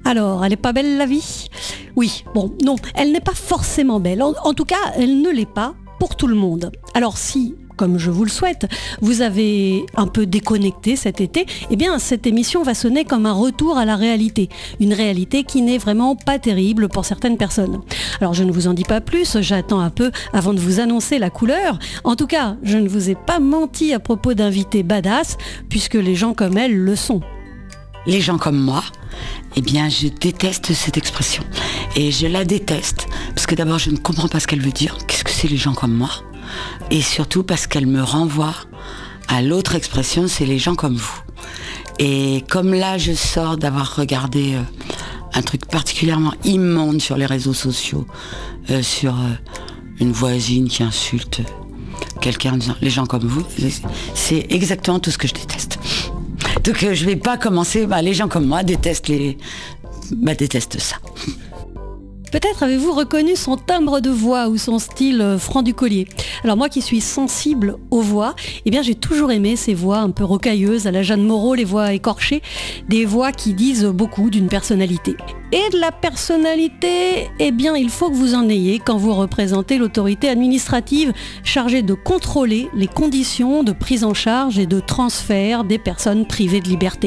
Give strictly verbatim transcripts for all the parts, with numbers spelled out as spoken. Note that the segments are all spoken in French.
Alors, elle n'est pas belle la vie ? Oui, bon, non, elle n'est pas forcément belle. En, en tout cas, elle ne l'est pas pour tout le monde. Alors si, comme je vous le souhaite, vous avez un peu déconnecté cet été, eh bien cette émission va sonner comme un retour à la réalité. Une réalité qui n'est vraiment pas terrible pour certaines personnes. Alors je ne vous en dis pas plus, j'attends un peu avant de vous annoncer la couleur. En tout cas, je ne vous ai pas menti à propos d'invités badass, puisque les gens comme elle le sont. Les gens comme moi, eh bien je déteste cette expression. Et je la déteste, parce que d'abord je ne comprends pas ce qu'elle veut dire. Qu'est-ce que c'est les gens comme moi ? Et surtout parce qu'elle me renvoie à l'autre expression, c'est les gens comme vous. Et comme là je sors d'avoir regardé euh, un truc particulièrement immonde sur les réseaux sociaux, euh, sur euh, une voisine qui insulte quelqu'un en disant les gens comme vous, c'est exactement tout ce que je déteste. Donc euh, je vais pas commencer, bah, les gens comme moi détestent, les... bah, détestent ça. Peut-être avez-vous reconnu son timbre de voix ou son style franc du collier. Alors moi qui suis sensible aux voix, eh bien j'ai toujours aimé ces voix un peu rocailleuses à la Jeanne Moreau, les voix écorchées, des voix qui disent beaucoup d'une personnalité. Et de la personnalité, eh bien il faut que vous en ayez quand vous représentez l'autorité administrative chargée de contrôler les conditions de prise en charge et de transfert des personnes privées de liberté.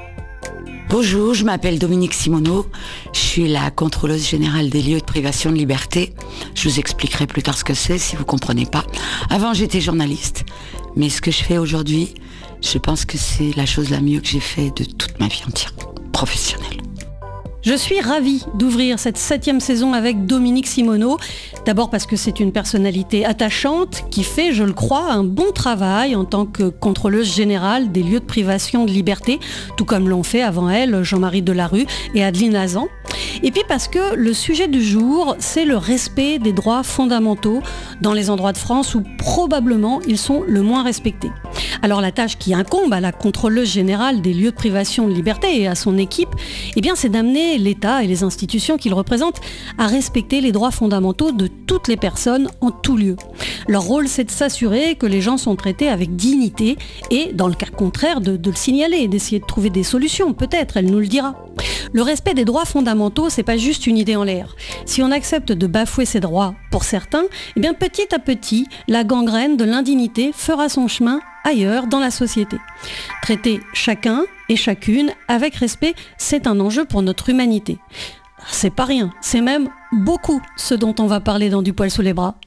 Bonjour, je m'appelle Dominique Simoneau, je suis la contrôleuse générale des lieux de privation de liberté. Je vous expliquerai plus tard ce que c'est si vous ne comprenez pas. Avant j'étais journaliste, mais ce que je fais aujourd'hui, je pense que c'est la chose la mieux que j'ai fait de toute ma vie entière, professionnelle. Je suis ravie d'ouvrir cette septième saison avec Dominique Simoneau. D'abord parce que c'est une personnalité attachante qui fait, je le crois, un bon travail en tant que contrôleuse générale des lieux de privation de liberté, tout comme l'ont fait avant elle Jean-Marie Delarue et Adeline Hazan. Et puis parce que le sujet du jour, c'est le respect des droits fondamentaux dans les endroits de France où probablement ils sont le moins respectés. Alors la tâche qui incombe à la contrôleuse générale des lieux de privation de liberté et à son équipe, eh bien, c'est d'amener l'État et les institutions qu'il représente à respecter les droits fondamentaux de toutes les personnes en tout lieu. Leur rôle, c'est de s'assurer que les gens sont traités avec dignité et, dans le cas contraire, de, de le signaler, d'essayer de trouver des solutions, peut-être, elle nous le dira. Le respect des droits fondamentaux, c'est pas juste une idée en l'air. Si on accepte de bafouer ces droits pour certains, eh bien petit à petit, la gangrène de l'indignité fera son chemin ailleurs dans la société. Traiter chacun et chacune avec respect, c'est un enjeu pour notre humanité. C'est pas rien, c'est même beaucoup ce dont on va parler dans Du poil sous les bras.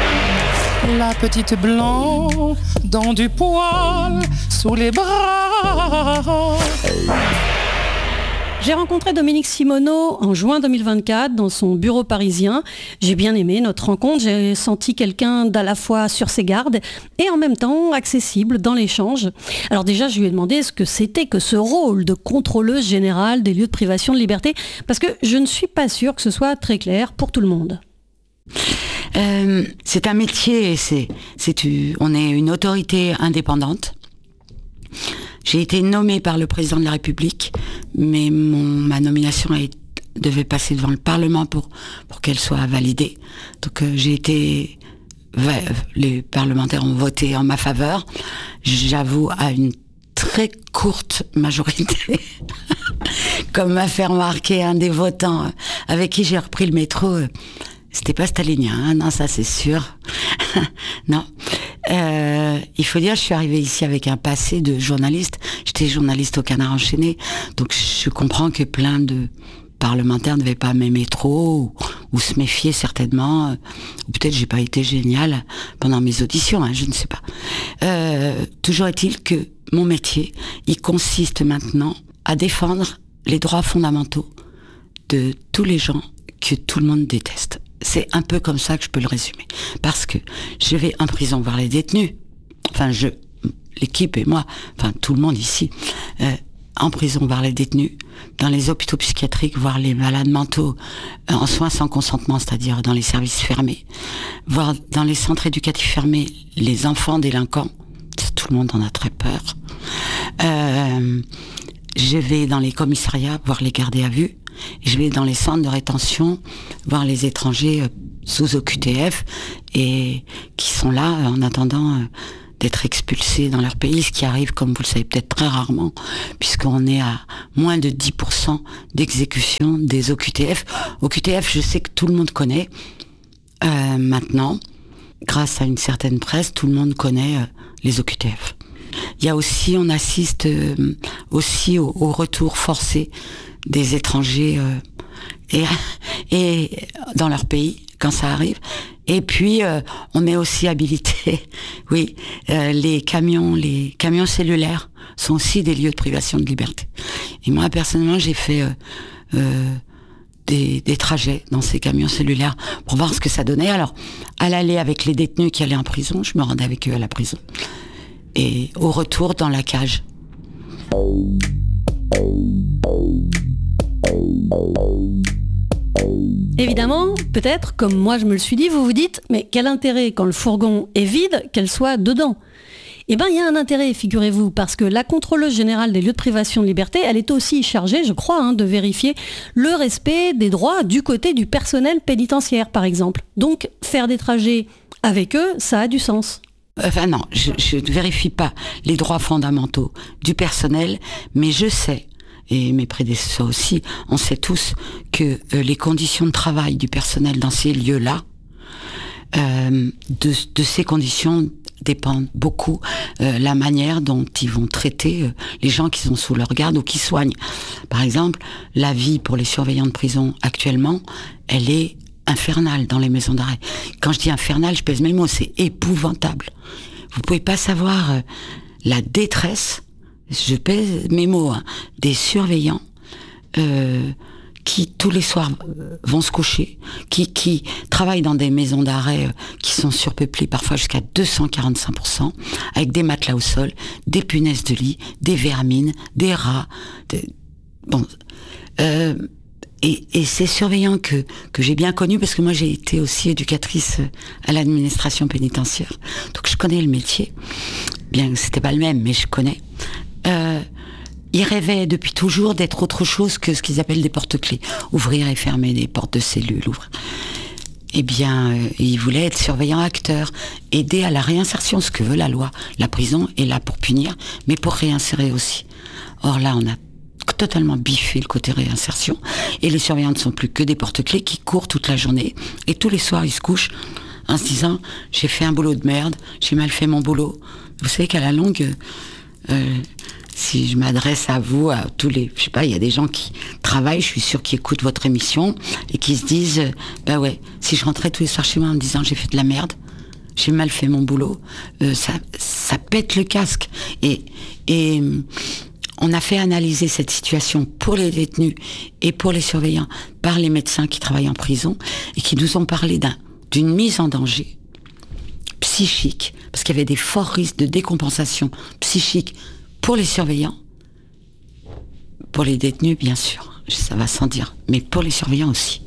La petite blanc dans du poil sous les bras. J'ai rencontré Dominique Simoneau en juin deux mille vingt-quatre dans son bureau parisien. J'ai bien aimé notre rencontre, j'ai senti quelqu'un d'à la fois sur ses gardes et en même temps accessible dans l'échange. Alors déjà, je lui ai demandé ce que c'était que ce rôle de contrôleuse générale des lieux de privation de liberté, parce que je ne suis pas sûre que ce soit très clair pour tout le monde. Euh, c'est un métier, c'est, c'est, on est une autorité indépendante. J'ai été nommée par le président de la République, mais mon, ma nomination a, devait passer devant le Parlement pour, pour qu'elle soit validée. Donc euh, j'ai été... Les parlementaires ont voté en ma faveur. J'avoue, à une très courte majorité. Comme m'a fait remarquer un des votants avec qui j'ai repris le métro, c'était pas stalinien, hein, non, ça c'est sûr. Non. Euh, il faut dire, je suis arrivée ici avec un passé de journaliste. J'étais journaliste au Canard enchaîné, donc je comprends que plein de parlementaires ne devaient pas m'aimer trop ou, ou se méfier certainement. Ou peut-être j'ai pas été géniale pendant mes auditions, hein, je ne sais pas. Euh, toujours est-il que mon métier, il consiste maintenant à défendre les droits fondamentaux de tous les gens que tout le monde déteste. C'est un peu comme ça que je peux le résumer. Parce que je vais en prison voir les détenus. Enfin, je, l'équipe et moi, enfin tout le monde ici, euh, en prison voir les détenus, dans les hôpitaux psychiatriques voir les malades mentaux euh, en soins sans consentement, c'est-à-dire dans les services fermés, voir dans les centres éducatifs fermés les enfants délinquants. Tout le monde en a très peur. Euh, je vais dans les commissariats voir les gardés à vue. Je vais dans les centres de rétention voir les étrangers sous O Q T F et qui sont là en attendant d'être expulsés dans leur pays, ce qui arrive, comme vous le savez peut-être, très rarement, puisqu'on est à moins de dix pour cent d'exécution des O Q T F. O Q T F, je sais que tout le monde connaît euh, maintenant, grâce à une certaine presse, tout le monde connaît euh, les O Q T F. Il y a aussi, on assiste euh, aussi au, au retour forcé des étrangers euh, et, et dans leur pays, quand ça arrive. Et puis, euh, on est aussi habilité, oui, euh, les camions, les camions cellulaires sont aussi des lieux de privation de liberté. Et moi, personnellement, j'ai fait euh, euh, des, des trajets dans ces camions cellulaires pour voir ce que ça donnait. Alors, à l'aller avec les détenus qui allaient en prison, je me rendais avec eux à la prison. Et au retour, dans la cage. Évidemment, peut-être, comme moi je me le suis dit, vous vous dites, mais quel intérêt quand le fourgon est vide, qu'elle soit dedans ? Eh bien, il y a un intérêt, figurez-vous, parce que la contrôleuse générale des lieux de privation de liberté, elle est aussi chargée, je crois, hein, de vérifier le respect des droits du côté du personnel pénitentiaire, par exemple. Donc, faire des trajets avec eux, ça a du sens. Enfin non, je ne vérifie pas les droits fondamentaux du personnel, mais je sais, et mes prédécesseurs aussi, on sait tous que euh, les conditions de travail du personnel dans ces lieux-là, euh, de, de ces conditions dépendent beaucoup euh, la manière dont ils vont traiter euh, les gens qui sont sous leur garde ou qui soignent. Par exemple, la vie pour les surveillants de prison actuellement, elle est infernale dans les maisons d'arrêt. Quand je dis infernale, je pèse mes mots, c'est épouvantable. Vous pouvez pas savoir euh, la détresse, je pèse mes mots, hein, des surveillants euh, qui tous les soirs euh, vont se coucher, qui, qui travaillent dans des maisons d'arrêt euh, qui sont surpeuplées parfois jusqu'à deux cent quarante-cinq pour cent, avec des matelas au sol, des punaises de lit, des vermines, des rats. De... Bon, euh, Et, et ces surveillants que, que j'ai bien connus, parce que moi j'ai été aussi éducatrice à l'administration pénitentiaire, donc je connais le métier, bien que c'était pas le même, mais je connais. Euh, ils rêvaient depuis toujours d'être autre chose que ce qu'ils appellent des porte-clés, ouvrir et fermer des portes de cellules. Ouvrir. Eh bien, euh, ils voulaient être surveillants acteurs, aider à la réinsertion, ce que veut la loi. La prison est là pour punir, mais pour réinsérer aussi. Or là, on a totalement biffé le côté réinsertion, et les surveillants ne sont plus que des porte-clés qui courent toute la journée, et tous les soirs ils se couchent en se disant j'ai fait un boulot de merde, j'ai mal fait mon boulot. Vous savez qu'à la longue, euh, si je m'adresse à vous, à tous les, je sais pas, il y a des gens qui travaillent, je suis sûre qui écoutent votre émission et qui se disent bah ouais, si je rentrais tous les soirs chez moi en me disant j'ai fait de la merde, j'ai mal fait mon boulot, euh, ça ça pète le casque. Et et on a fait analyser cette situation pour les détenus et pour les surveillants par les médecins qui travaillent en prison et qui nous ont parlé d'un, d'une mise en danger psychique, parce qu'il y avait des forts risques de décompensation psychique pour les surveillants, pour les détenus bien sûr, ça va sans dire, mais pour les surveillants aussi.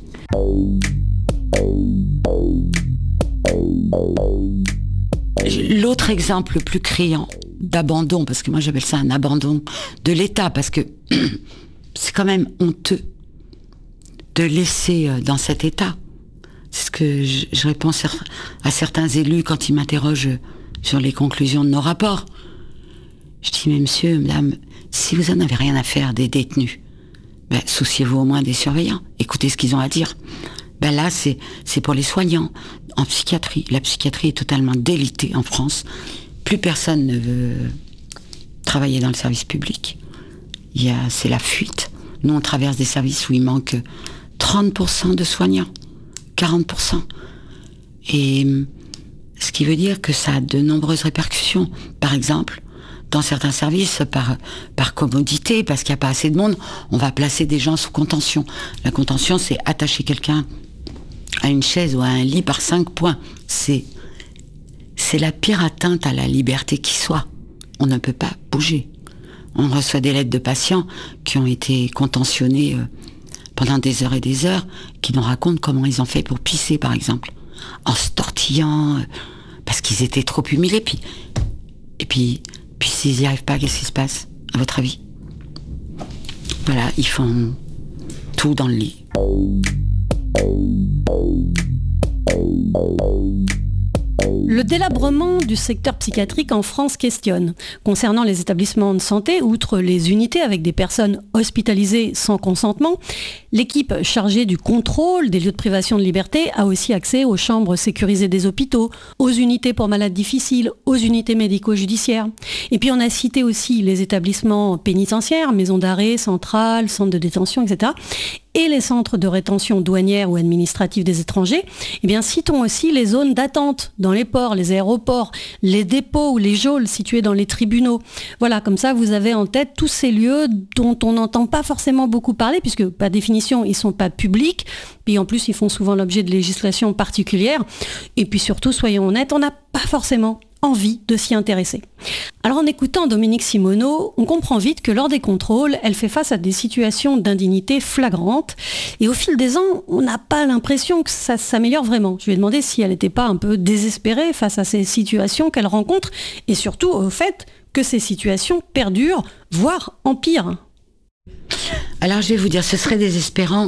L'autre exemple le plus criant d'abandon, parce que moi j'appelle ça un abandon de l'État, parce que c'est quand même honteux de laisser dans cet état. C'est ce que je, je réponds à certains élus quand ils m'interrogent sur les conclusions de nos rapports. Je dis, mais monsieur, madame, si vous en avez rien à faire des détenus, ben, souciez-vous au moins des surveillants, écoutez ce qu'ils ont à dire. Ben là, c'est, c'est pour les soignants. En psychiatrie, la psychiatrie est totalement délitée en France. Plus personne ne veut travailler dans le service public. Il y a, c'est la fuite. Nous, on traverse des services où il manque trente pour cent de soignants, quarante pour cent. Et ce qui veut dire que ça a de nombreuses répercussions. Par exemple, dans certains services, par, par commodité, parce qu'il n'y a pas assez de monde, on va placer des gens sous contention. La contention, c'est attacher quelqu'un à une chaise ou à un lit par cinq points. C'est, c'est la pire atteinte à la liberté qui soit. On ne peut pas bouger. On reçoit des lettres de patients qui ont été contentionnés euh, pendant des heures et des heures, qui nous racontent comment ils ont fait pour pisser, par exemple, en se tortillant, euh, parce qu'ils étaient trop humiliés. Puis, et puis, puis s'ils n'y arrivent pas, qu'est-ce qui se passe, à votre avis? Voilà, ils font tout dans le lit. Le délabrement du secteur psychiatrique en France questionne. Concernant les établissements de santé, outre les unités avec des personnes hospitalisées sans consentement, l'équipe chargée du contrôle des lieux de privation de liberté a aussi accès aux chambres sécurisées des hôpitaux, aux unités pour malades difficiles, aux unités médico-judiciaires. Et puis on a cité aussi les établissements pénitentiaires, maisons d'arrêt, centrales, centres de détention, et cetera, et les centres de rétention douanière ou administrative des étrangers. Eh bien, citons aussi les zones d'attente dans les ports, les aéroports, les dépôts ou les geôles situés dans les tribunaux. Voilà, comme ça, vous avez en tête tous ces lieux dont on n'entend pas forcément beaucoup parler, puisque par définition, ils ne sont pas publics. Puis en plus, ils font souvent l'objet de législations particulières. Et puis surtout, soyons honnêtes, on n'a pas forcément envie de s'y intéresser. Alors en écoutant Dominique Simoneau, on comprend vite que lors des contrôles, elle fait face à des situations d'indignité flagrantes et au fil des ans, on n'a pas l'impression que ça s'améliore vraiment. Je lui ai demandé si elle n'était pas un peu désespérée face à ces situations qu'elle rencontre et surtout au fait que ces situations perdurent, voire empirent. Alors je vais vous dire, ce serait désespérant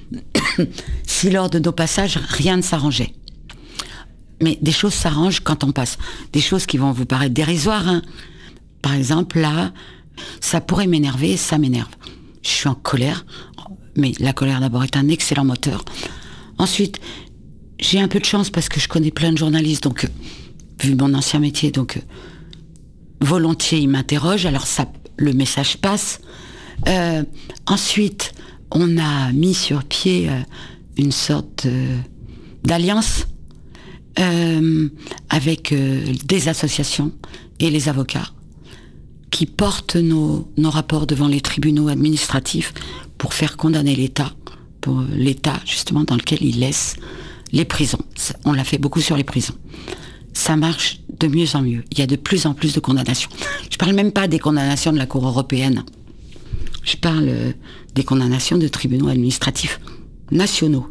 si lors de nos passages, rien ne s'arrangeait. Mais des choses s'arrangent quand on passe. Des choses qui vont vous paraître dérisoires. Hein. Par exemple, là, ça pourrait m'énerver, ça m'énerve. Je suis en colère, mais la colère d'abord est un excellent moteur. Ensuite, j'ai un peu de chance parce que je connais plein de journalistes, donc, euh, vu mon ancien métier, donc, euh, volontiers, ils m'interrogent, alors ça, le message passe. Euh, ensuite, on a mis sur pied euh, une sorte euh, d'alliance Euh, avec euh, des associations et les avocats qui portent nos, nos rapports devant les tribunaux administratifs pour faire condamner l'État, pour l'État justement dans lequel il laisse les prisons. On l'a fait beaucoup sur les prisons. Ça marche de mieux en mieux. Il y a de plus en plus de condamnations. Je parle même pas des condamnations de la Cour européenne. Je parle euh, des condamnations de tribunaux administratifs nationaux.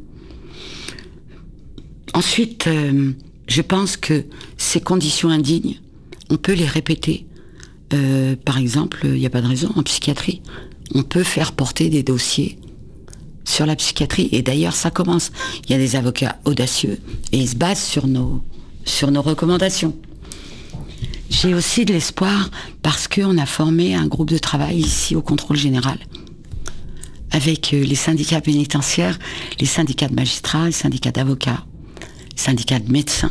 Ensuite, euh, je pense que ces conditions indignes, on peut les répéter. Euh, par exemple, il n'y a pas de raison, en psychiatrie, on peut faire porter des dossiers sur la psychiatrie. Et d'ailleurs, ça commence. Il y a des avocats audacieux et ils se basent sur nos, sur nos recommandations. J'ai aussi de l'espoir parce qu'on a formé un groupe de travail ici au contrôle général avec les syndicats pénitentiaires, les syndicats de magistrats, les syndicats d'avocats, syndicats de médecins,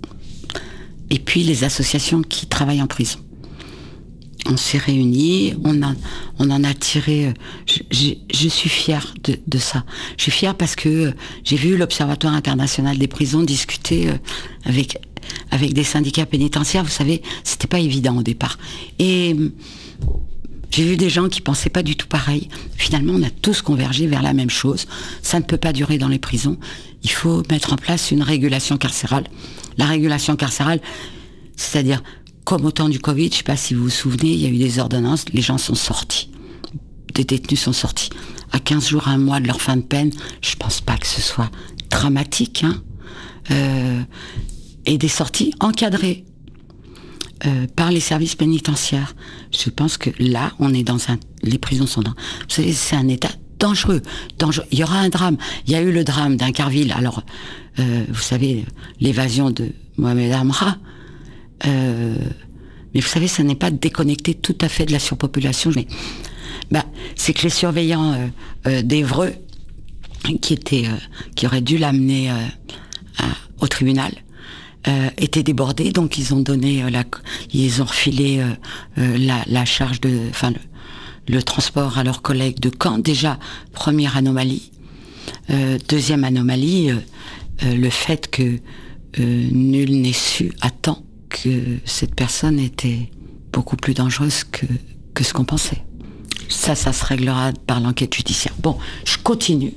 et puis les associations qui travaillent en prison. On s'est réunis, on, a, on en a tiré... Je, je, je suis fière de, de ça. Je suis fière parce que j'ai vu l'Observatoire international des prisons discuter avec, avec des syndicats pénitentiaires. Vous savez, c'était pas évident au départ. Et j'ai vu des gens qui pensaient pas du tout pareil. Finalement, on a tous convergé vers la même chose. Ça ne peut pas durer dans les prisons. Il faut mettre en place une régulation carcérale. La régulation carcérale, c'est-à-dire, comme au temps du Covid, je ne sais pas si vous vous souvenez, il y a eu des ordonnances, les gens sont sortis. Des détenus sont sortis. À quinze jours, un mois de leur fin de peine, je ne pense pas que ce soit dramatique. Hein. Euh, et des sorties encadrées euh, par les services pénitentiaires. Je pense que là, on est dans un... Les prisons sont dans... Vous savez, c'est un état dangereux, dangereux. Il y aura un drame. Il y a eu le drame d'Incarville. Alors, euh, vous savez, l'évasion de Mohamed Amra. Euh, mais vous savez, ça n'est pas déconnecté tout à fait de la surpopulation. Mais, bah, c'est que les surveillants euh, euh, d'Évreux, qui étaient, euh, qui auraient dû l'amener euh, à, au tribunal, euh, étaient débordés. Donc, ils ont donné, euh, la, ils ont refilé euh, euh, la, la charge de, enfin, le, le transport à leurs collègues de Caen. Déjà, première anomalie. Euh, deuxième anomalie, euh, euh, le fait que euh, nul n'ait su à temps que cette personne était beaucoup plus dangereuse que, que ce qu'on pensait. Ça, ça se réglera par l'enquête judiciaire. Bon, je continue.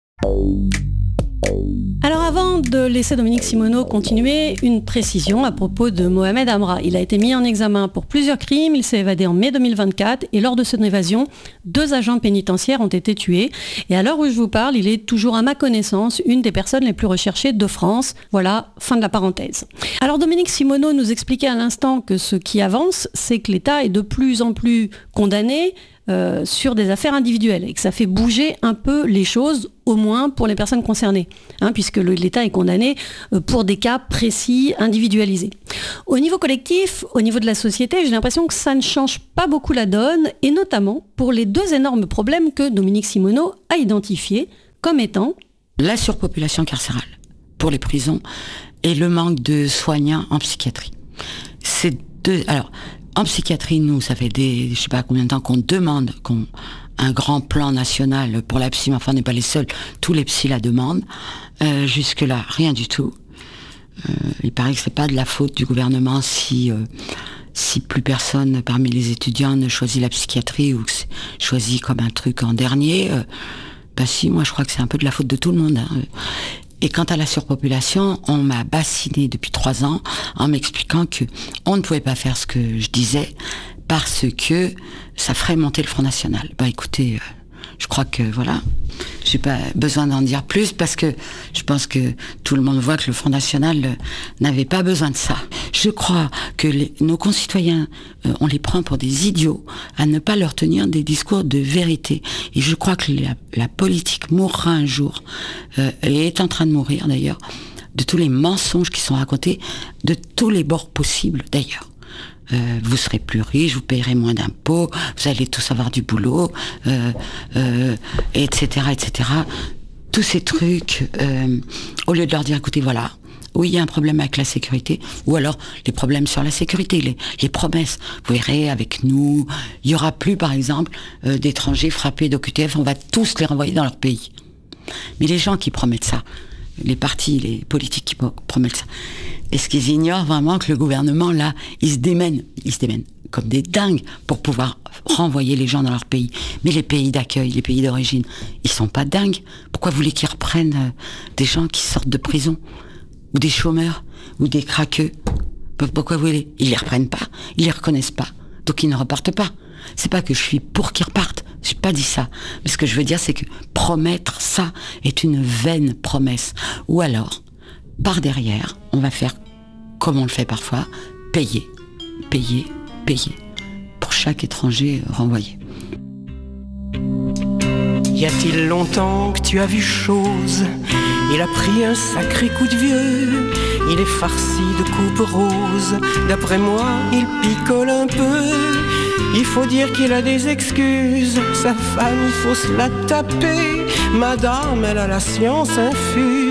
Alors avant de laisser Dominique Simoneau continuer, une précision à propos de Mohamed Amra. Il a été mis en examen pour plusieurs crimes, il s'est évadé en mai deux mille vingt-quatre et lors de son évasion, deux agents pénitentiaires ont été tués. Et à l'heure où je vous parle, il est toujours à ma connaissance une des personnes les plus recherchées de France. Voilà, fin de la parenthèse. Alors Dominique Simoneau nous expliquait à l'instant que ce qui avance, c'est que l'État est de plus en plus condamné, euh, sur des affaires individuelles et que ça fait bouger un peu les choses, au moins pour les personnes concernées, hein, puisque le, l'État est condamné euh, pour des cas précis, individualisés. Au niveau collectif, au niveau de la société, j'ai l'impression que ça ne change pas beaucoup la donne, et notamment pour les deux énormes problèmes que Dominique Simoneau a identifiés comme étant la surpopulation carcérale pour les prisons et le manque de soignants en psychiatrie. C'est deux. Alors, en psychiatrie, nous, ça fait des, je sais pas combien de temps qu'on demande qu'on un grand plan national pour la psy, mais enfin, on n'est pas les seuls. Tous les psys la demandent. Euh, jusque-là, rien du tout. Euh, il paraît que c'est pas de la faute du gouvernement si euh, si plus personne parmi les étudiants ne choisit la psychiatrie ou que c'est choisi comme un truc en dernier. Euh, bah si, moi, je crois que c'est un peu de la faute de tout le monde. Hein. Et quant à la surpopulation, on m'a bassiné depuis trois ans en m'expliquant que on ne pouvait pas faire ce que je disais parce que ça ferait monter le Front National. Bah écoutez, euh, je crois que voilà, j'ai pas besoin d'en dire plus parce que je pense que tout le monde voit que le Front National euh, n'avait pas besoin de ça. Je crois que les, nos concitoyens, euh, on les prend pour des idiots à ne pas leur tenir des discours de vérité. Et je crois que la, la politique mourra un jour, euh, et est en train de mourir d'ailleurs, de tous les mensonges qui sont racontés, de tous les bords possibles d'ailleurs. Euh, vous serez plus riche, vous payerez moins d'impôts, vous allez tous avoir du boulot, euh, euh, et cetera, et cetera. Tous ces trucs, euh, au lieu de leur dire, écoutez, voilà, oui, il y a un problème avec la sécurité, ou alors les problèmes sur la sécurité, les, les promesses. Vous verrez, avec nous, il y aura plus, par exemple, euh, d'étrangers frappés d'O Q T F, on va tous les renvoyer dans leur pays. Mais les gens qui promettent ça, les partis, les politiques qui promettent ça, est-ce qu'ils ignorent vraiment que le gouvernement, là, il se démène, il se démène comme des dingues pour pouvoir renvoyer les gens dans leur pays. Mais les pays d'accueil, les pays d'origine, ils sont pas dingues. Pourquoi vous voulez qu'ils reprennent euh, des gens qui sortent de prison, ou des chômeurs, ou des craqueux? Pourquoi vous voulez? Ils les reprennent pas, ils les reconnaissent pas, donc ils ne repartent pas. C'est pas que je suis pour qu'ils repartent, j'ai pas dit ça. Mais ce que je veux dire, c'est que promettre ça est une vaine promesse. Ou alors, par derrière, on va faire, comme on le fait parfois, payer, payer, payer, pour chaque étranger renvoyé. Y a-t-il longtemps que tu as vu chose? Il a pris un sacré coup de vieux. Il est farci de coupes roses. D'après moi, il picole un peu. Il faut dire qu'il a des excuses. Sa femme, il faut se la taper. Madame, elle a la science infuse.